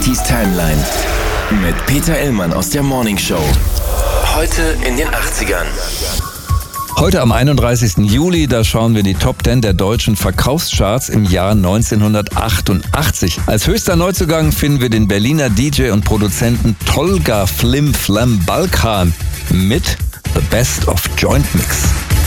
Katis Timeline mit Peter Illmann aus der Morning Show. Heute in den 80ern. Heute am 31. Juli, da schauen wir die Top 10 der deutschen Verkaufscharts im Jahr 1988. Als höchster Neuzugang finden wir den Berliner DJ und Produzenten Tolga Flim Flam Balkan mit The Best of Joint Mix.